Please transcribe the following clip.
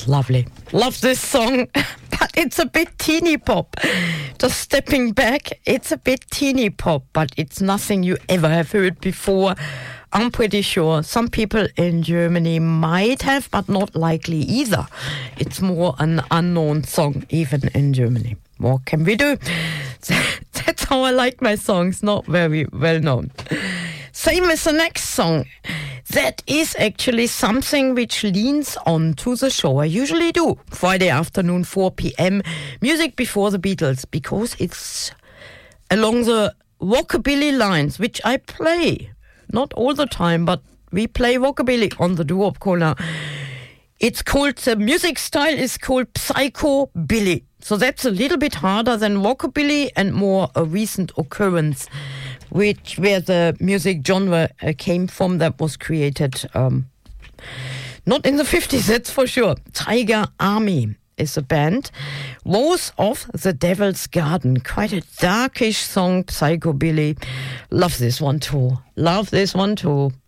It's lovely. Love this song, but it's a bit teeny pop. Just stepping back, it's a bit teeny pop, but it's nothing you ever have heard before. I'm pretty sure some people in Germany might have, but not likely either. It's more an unknown song, even in Germany. What can we do? That's how I like my songs, not very well known. Same as the next song. That is actually something which leans on to the show I usually do. Friday afternoon, 4 p.m. Music before the Beatles, because it's along the rockabilly lines, which I play. Not all the time, but we play rockabilly on the Doo-Wop Corner. It's called, the music style is called psychobilly. So that's a little bit harder than rockabilly and more a recent occurrence, where the music genre came from, that was created not in the 50s, that's for sure. Tiger Army is a band. Rose of the Devil's Garden, quite a darkish song, psychobilly. Love this one too. Love this one too.